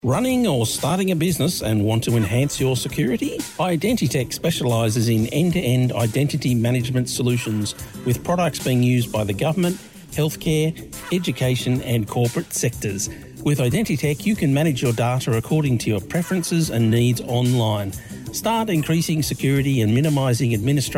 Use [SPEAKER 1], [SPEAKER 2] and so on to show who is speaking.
[SPEAKER 1] Running or starting a business and want to enhance your security? Identitech specialises in end-to-end identity management solutions with products being used by the government, healthcare, education and corporate sectors. With Identitech, you can manage your data according to your preferences and needs online. Start increasing security and minimising administration